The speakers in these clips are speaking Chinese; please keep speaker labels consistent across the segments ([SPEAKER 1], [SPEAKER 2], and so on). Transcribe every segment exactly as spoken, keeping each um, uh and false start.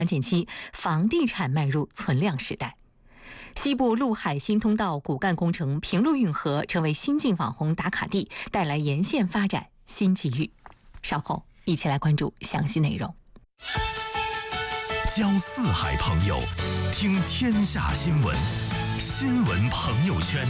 [SPEAKER 1] 关键期，房地产迈入存量时代。西部陆海新通道骨干工程平陆运河成为新晋网红打卡地，带来沿线发展新机遇。稍后一起来关注详细内容。
[SPEAKER 2] 交四海朋友，听天下新闻，新闻朋友圈。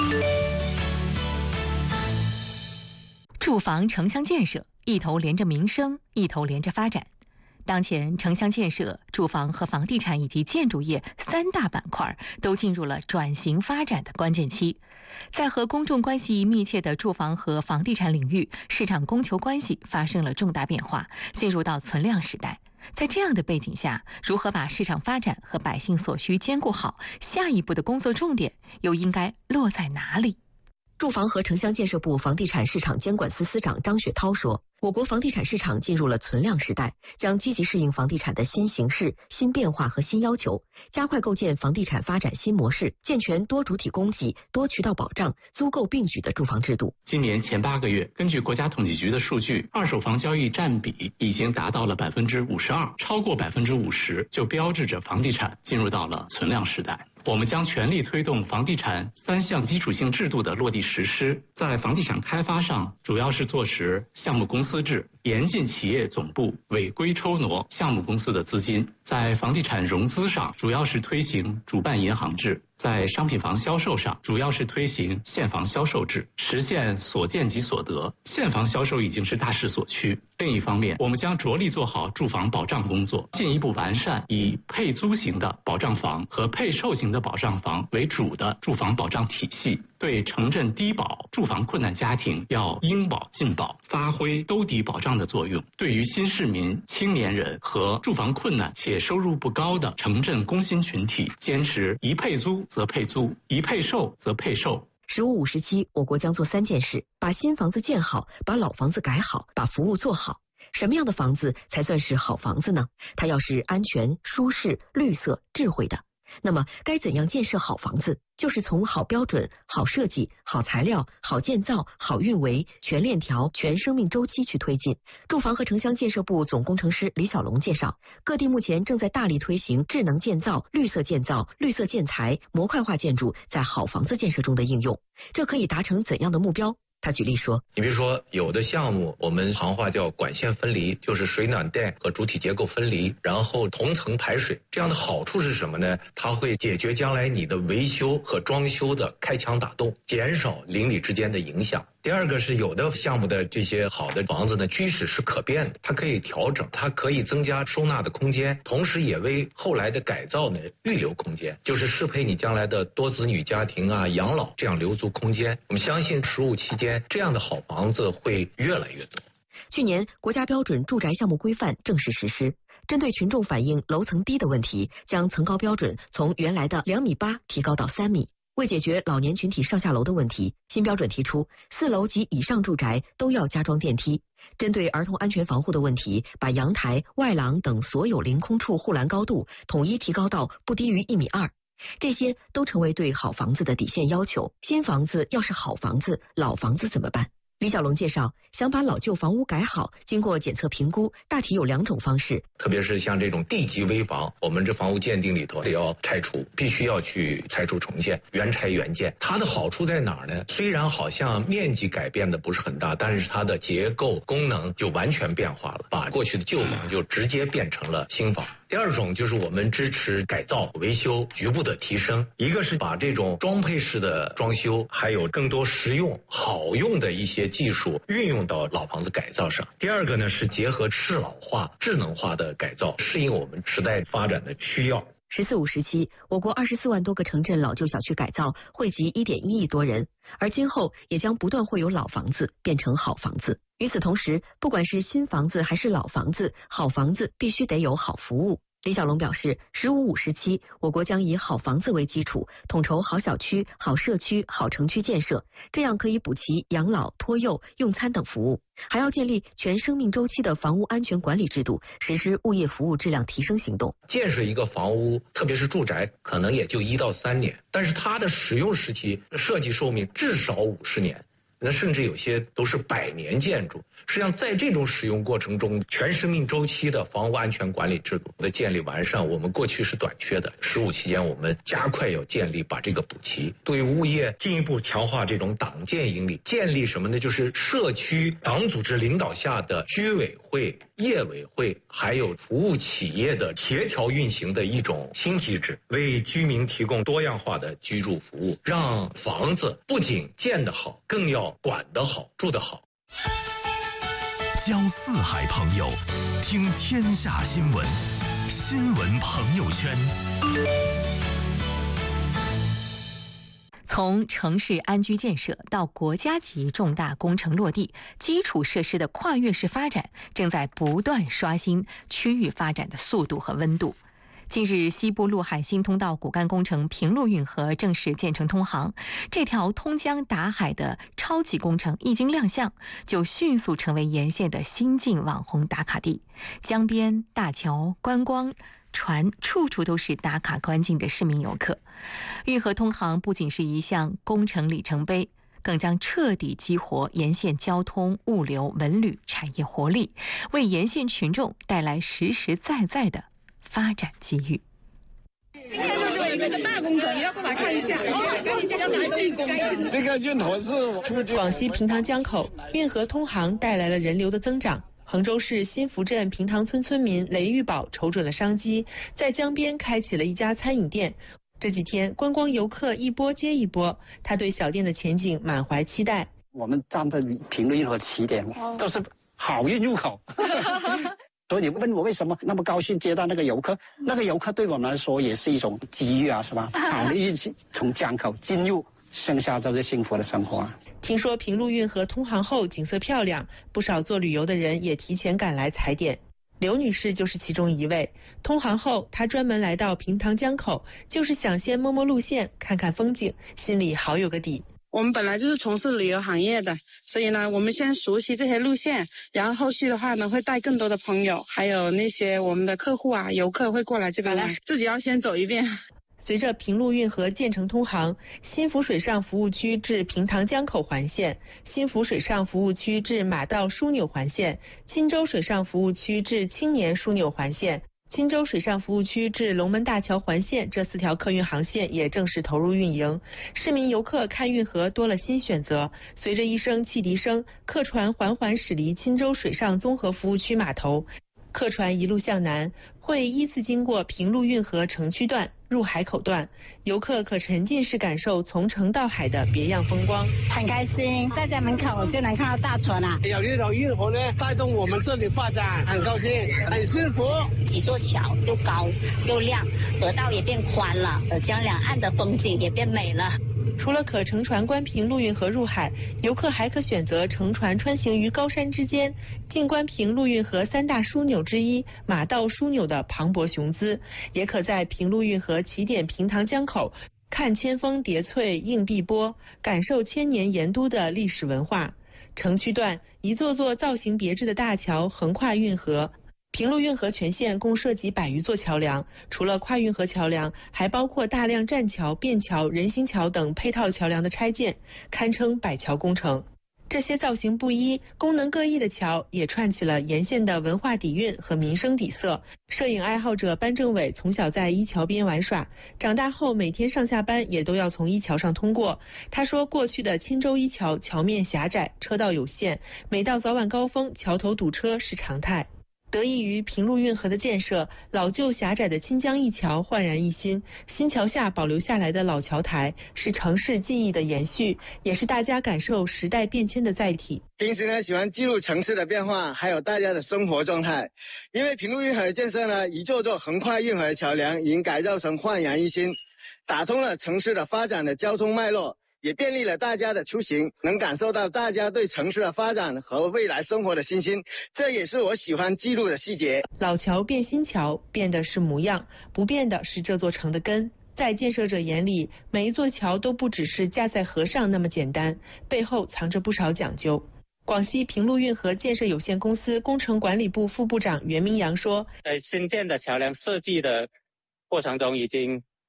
[SPEAKER 1] 住房城乡建设一头连着民生，一头连着发展。当前，城乡建设、住房和房地产以及建筑业三大板块都进入了转型发展的关键期。在和公众关系密切的住房和房地产领域，市场供求关系发生了重大变化，进入到存量时代。在这样的背景下，如何把市场发展和百姓所需兼顾好，下一步的工作重点又应该落在哪里？
[SPEAKER 3] 住房和城乡建设部房地产市场监管司司长张雪涛说，我国房地产市场进入了存量时代，将积极适应房地产的新形势、新变化和新要求，加快构建房地产发展新模式，健全多主体供给、多渠道保障、租购并举的住房制度。
[SPEAKER 4] 今年前八个月，根据国家统计局的数据，二手房交易占比已经达到了百分之五十二，超过百分之五十，就标志着房地产进入到了存量时代。我们将全力推动房地产三项基础性制度的落地实施，在房地产开发上，主要是落实项目公司制，严禁企业总部违规抽挪项目公司的资金；在房地产融资上，主要是推行主办银行制；在商品房销售上，主要是推行现房销售制，实现所见即所得。现房销售已经是大势所趋。另一方面，我们将着力做好住房保障工作，进一步完善以配租型的保障房和配售型的保障房为主的住房保障体系，对城镇低保、住房困难家庭要应保尽保，发挥兜底保障的作用。对于新市民、青年人和住房困难且收入不高的城镇工薪群体，坚持一配租则配租，一配售则配售。
[SPEAKER 3] 十五五十七，我国将做三件事：把新房子建好，把老房子改好，把服务做好。什么样的房子才算是好房子呢？它要是安全、舒适、绿色、智慧的。那么该怎样建设好房子？就是从好标准、好设计、好材料、好建造、好运维、全链条、全生命周期去推进。住房和城乡建设部总工程师李小龙介绍，各地目前正在大力推行智能建造、绿色建造、绿色建材、模块化建筑在好房子建设中的应用，这可以达成怎样的目标？他举例说，
[SPEAKER 5] 你比如说有的项目我们行话叫管线分离，就是水暖电和主体结构分离，然后同层排水。这样的好处是什么呢？它会解决将来你的维修和装修的开墙打洞，减少邻里之间的影响。第二个是有的项目的这些好的房子呢，居室是可变的，它可以调整，它可以增加收纳的空间，同时也为后来的改造呢预留空间，就是适配你将来的多子女家庭啊、养老，这样留足空间。我们相信十五期间这样的好房子会越来越多。
[SPEAKER 3] 去年国家标准住宅项目规范正式实施，针对群众反映楼层低的问题，将层高标准从原来的两米八提高到三米。为解决老年群体上下楼的问题，新标准提出四楼及以上住宅都要加装电梯。针对儿童安全防护的问题，把阳台、外廊等所有临空处护栏高度统一提高到不低于一米二。这些都成为对好房子的底线要求。新房子要是好房子，老房子怎么办？李小龙介绍，想把老旧房屋改好，经过检测评估，大体有两种方式。
[SPEAKER 5] 特别是像这种地级危房，我们这房屋鉴定里头得要拆除，必须要去拆除重建，原拆原建。它的好处在哪儿呢？虽然好像面积改变的不是很大，但是它的结构功能就完全变化了，把过去的旧房就直接变成了新房。第二种就是我们支持改造、维修局部的提升，一个是把这种装配式的装修，还有更多实用好用的一些技术运用到老房子改造上。第二个呢是结合适老化、智能化的改造，适应我们时代发展的需要。
[SPEAKER 3] 十四五时期，我国二十四万多个城镇老旧小区改造，惠及一点一亿多人，而今后也将不断会有老房子变成好房子。与此同时，不管是新房子还是老房子，好房子必须得有好服务。李小龙表示，十五五时期，我国将以好房子为基础，统筹好小区、好社区、好城区建设，这样可以补齐养老、托幼、用餐等服务。还要建立全生命周期的房屋安全管理制度，实施物业服务质量提升行动。
[SPEAKER 5] 建设一个房屋，特别是住宅，可能也就一到三年，但是它的使用时期、设计寿命至少五十年。 那甚至有些都是百年建筑。实际上，在这种使用过程中，全生命周期的房屋安全管理制度的建立完善，我们过去是短缺的。十五期间，我们加快要建立，把这个补齐。对物业进一步强化这种党建营理，建立什么呢？就是社区党组织领导下的居委会、业委会，还有服务企业的协调运行的一种新机制，为居民提供多样化的居住服务，让房子不仅建得好，更要管得好、住得好。
[SPEAKER 2] 交四海朋友，听天下新闻，新闻朋友圈。
[SPEAKER 1] 从城市安居建设到国家级重大工程落地，基础设施的跨越式发展正在不断刷新区域发展的速度和温度。近日，西部陆海新通道骨干工程平陆运河正式建成通航，这条通江达海的超级工程一经亮相，就迅速成为沿线的新晋网红打卡地。江边、大桥、观光船，处处都是打卡关键的市民游客。运河通航不仅是一项工程里程碑，更将彻底激活沿线交通、物流、文旅产业活力，为沿线群众带来实实在在的发展机遇。
[SPEAKER 6] 今天就是有这个大工程，你要过来看一下。
[SPEAKER 7] 这个运河是
[SPEAKER 8] 广西平塘江口运河通航带来了人流的增长。衡州市新福镇平塘村村民雷玉宝瞅准了商机，在江边开启了一家餐饮店。这几天观光游客一波接一波，他对小店的前景满怀期待。
[SPEAKER 7] 我们站在平陆运河起点，都是好运入口。所以你问我为什么那么高兴接到那个游客，那个游客对我们来说也是一种机遇啊，是吧？好的运气从江口进入，剩下都是幸福的生活。
[SPEAKER 8] 听说平陆运河通航后景色漂亮，不少做旅游的人也提前赶来踩点。刘女士就是其中一位。通航后，她专门来到平塘江口，就是想先摸摸路线，看看风景，心里好有个底。
[SPEAKER 6] 我们本来就是从事旅游行业的，所以呢，我们先熟悉这些路线，然后后续的话呢，会带更多的朋友，还有那些我们的客户啊、游客会过来这边玩，自己要先走一遍。
[SPEAKER 8] 随着平陆运河建成通航，新福水上服务区至平塘江口环线、新福水上服务区至马道枢纽环线、钦州水上服务区至青年枢纽环线、钦州水上服务区至龙门大桥环线这四条客运航线也正式投入运营，市民游客看运河多了新选择。随着一声汽笛声，客船缓缓驶离钦州水上综合服务区码头，客船一路向南，会依次经过平陆运河城区段、入海口段，游客可沉浸式感受从城到海的别样风光。
[SPEAKER 9] 很开心，在家门口就能看到大船了。
[SPEAKER 10] 有这条运河呢，带动我们这里发展，很高兴，很幸福。
[SPEAKER 9] 几座桥又高又亮，河道也变宽了，江两岸的风景也变美了。
[SPEAKER 8] 除了可乘船观平陆运河入海，游客还可选择乘船穿行于高山之间，静观平陆运河三大枢纽之一马道枢纽的磅礴雄姿，也可在平陆运河起点平塘江口看千峰叠翠映碧波，感受千年盐都的历史文化。城区段一座座造型别致的大桥横跨运河。平陆运河全线共设计百余座桥梁，除了跨运河桥梁，还包括大量栈桥、便桥、人行桥等配套桥梁的拆建，堪称百桥工程。这些造型不一、功能各异的桥，也串起了沿线的文化底蕴和民生底色。摄影爱好者班政伟从小在一桥边玩耍，长大后每天上下班也都要从一桥上通过。他说，过去的钦州一桥桥面狭窄，车道有限，每到早晚高峰，桥头堵车是常态。得益于平陆运河的建设，老旧狭窄的清江一桥焕然一新，新桥下保留下来的老桥台是城市记忆的延续，也是大家感受时代变迁的载体。
[SPEAKER 10] 平时呢，喜欢记录城市的变化，还有大家的生活状态。因为平陆运河的建设呢，一座座横跨运河的桥梁已经改造成焕然一新，打通了城市的发展的交通脉络，也便利了大家的出行，能感受到大家对城市的发展和未来生活的信心，这也是我喜欢记录的细节。
[SPEAKER 8] 老桥变新桥，变的是模样，不变的是这座城的根。在建设者眼里，每一座桥都不只是架在河上那么简单，背后藏着不少讲究。广西平陆运河建设有限公司工程管理部副部长袁明阳说，
[SPEAKER 11] 在新建的桥梁设计的过程中，已经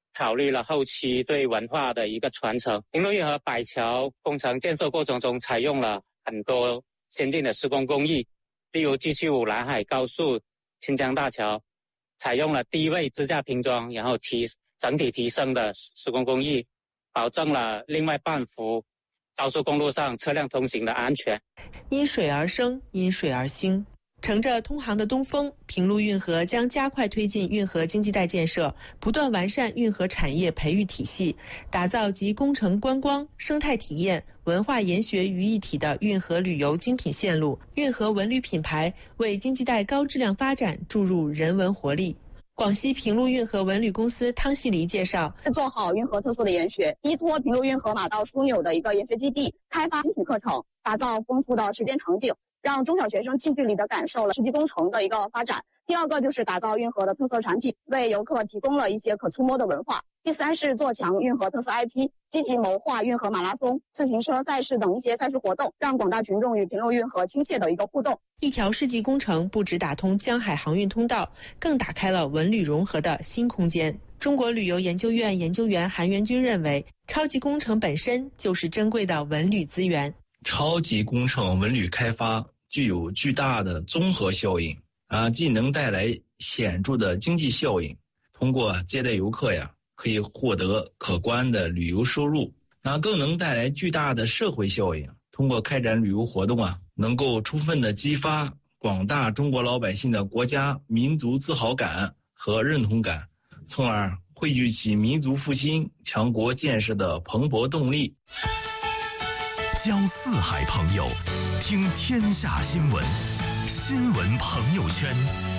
[SPEAKER 11] 考虑了后期对文化的一个传承。平陆运河柏桥工程建设过程中采用了很多先进的施工工艺，例如 G 七五 南海高速清江大桥采用了低位支架拼装，然后提整体提升的施工工艺，保证了另外半幅高速公路上车辆通行的安全。
[SPEAKER 8] 因水而生，因水而兴。乘着通航的东风，平陆运河将加快推进运河经济带建设，不断完善运河产业培育体系，打造集工程、观光、生态体验、文化研学于一体的运河旅游精品线路。运河文旅品牌为经济带高质量发展注入人文活力。广西平陆运河文旅公司汤细黎介绍，
[SPEAKER 12] 做好运河特色的研学，依托平陆运河马道枢纽的一个研学基地，开发精品课程，打造丰富的实践场景，让中小学生近距离的感受了实际工程的一个发展。第二个就是打造运河的特色产品，为游客提供了一些可触摸的文化。第三是做强运河特色 I P， 积极谋划运河马拉松、自行车赛事等一些赛事活动，让广大群众与平陆运河亲切的一个互动。
[SPEAKER 8] 一条世纪工程不只打通江海航运通道，更打开了文旅融合的新空间。中国旅游研究院研究员韩元军认为，超级工程本身就是珍贵的文旅资源。
[SPEAKER 13] 超级工程文旅开发具有巨大的综合效应啊，既能带来显著的经济效应，通过接待游客呀，可以获得可观的旅游收入，啊，更能带来巨大的社会效应。通过开展旅游活动啊，能够充分的激发广大中国老百姓的国家民族自豪感和认同感，从而汇聚起民族复兴、强国建设的蓬勃动力。
[SPEAKER 2] 交四海朋友，听天下新闻，新闻朋友圈。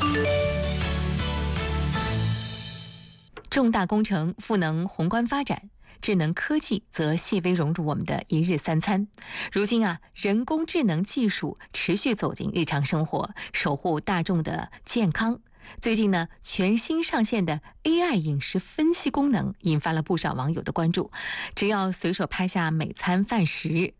[SPEAKER 1] 重大工程赋能宏观发展，智能科技则细微融入我们的一日三餐。如今啊，人工智能技术持续走进日常生活，守护大众的健康。最近呢，全新上线的 A I 饮食分析功能引发了不少网友的关注。只要随手拍下每餐饭食，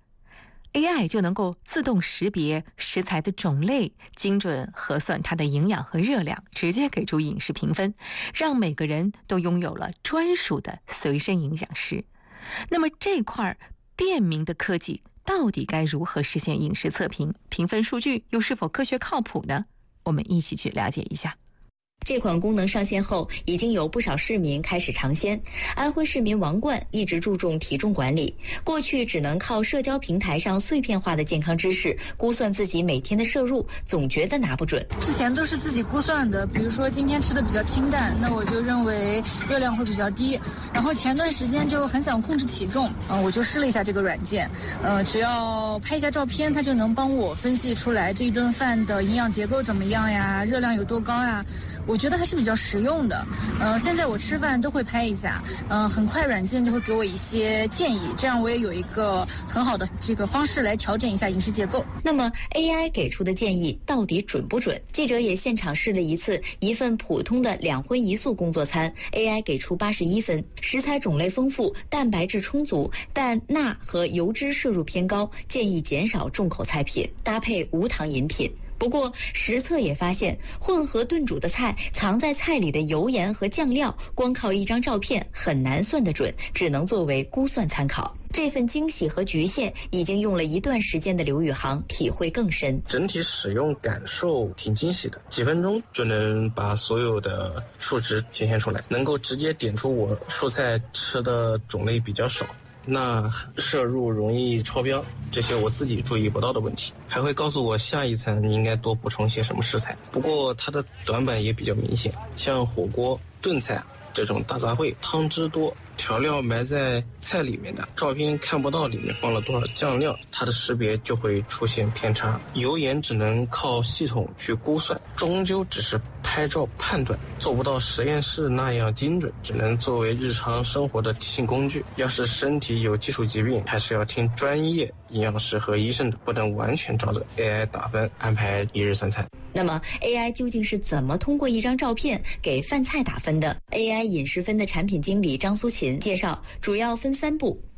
[SPEAKER 1] A I 就能够自动识别食材的种类，精准核算它的营养和热量，直接给出饮食评分，让每个人都拥有了专属的随身营养师。那么这块便民的科技到底该如何实现饮食测评？评分数据又是否科学靠谱呢？我们一起去了解一下。
[SPEAKER 14] 这款功能上线后，已经有不少市民开始尝鲜。安徽市民王冠一直注重体重管理，过去只能靠社交平台上碎片化的健康知识估算自己每天的摄入，总觉得拿不准。
[SPEAKER 15] 之前都是自己估算的，比如说今天吃的比较清淡，那我就认为热量会比较低。然后前段时间就很想控制体重，嗯、呃，我就试了一下这个软件，呃，只要拍一下照片，它就能帮我分析出来这一顿饭的营养结构怎么样呀，热量有多高呀。我觉得还是比较实用的，呃，现在我吃饭都会拍一下，嗯、呃，很快软件就会给我一些建议，这样我也有一个很好的这个方式来调整一下饮食结构。
[SPEAKER 14] 那么 A I 给出的建议到底准不准？记者也现场试了一次，一份普通的两荤一素工作餐 ，A I 给出八十一分，食材种类丰富，蛋白质充足，但钠和油脂摄入偏高，建议减少重口菜品，搭配无糖饮品。不过实测也发现，混合炖煮的菜藏在菜里的油盐和酱料，光靠一张照片很难算得准，只能作为估算参考。这份惊喜和局限，已经用了一段时间的刘宇航体会更深。
[SPEAKER 16] 整体使用感受挺惊喜的，几分钟就能把所有的数值显现出来，能够直接点出我蔬菜吃的种类比较少，那摄入容易超标，这些我自己注意不到的问题，还会告诉我下一餐应该多补充些什么食材。不过它的短板也比较明显，像火锅、炖菜这种大杂烩，汤汁多，调料埋在菜里面的，照片看不到里面放了多少酱料，它的识别就会出现偏差。油盐只能靠系统去估算，终究只是拍照判断，做不到实验室那样精准，只能作为日常生活的提醒工具。要是身体有基础疾病，还是要听专业营养师和医生的，不能完全照着 A I 打分安排一日三餐。
[SPEAKER 14] 那么 A I 究竟是怎么通过一张照片给饭菜打分的？ A I 饮食分的产品经理张苏琴介绍，主要分三步。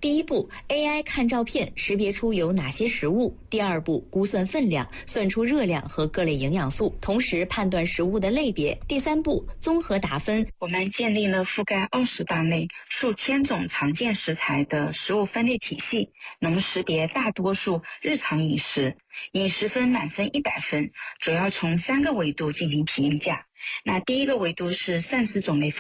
[SPEAKER 14] 第一步 ，A I 看照片识别出有哪些食物；第二步，估算分量，算出热量和各类营养素，同时判断食物的类别；第三步，综合打分。
[SPEAKER 17] 我们建立了覆盖二十大类、数千种常见食材的食物分类体系，能识别大多数日常饮食。饮食分满分一百分，主要从三个维度进行评价。那第一个维度是膳食种类分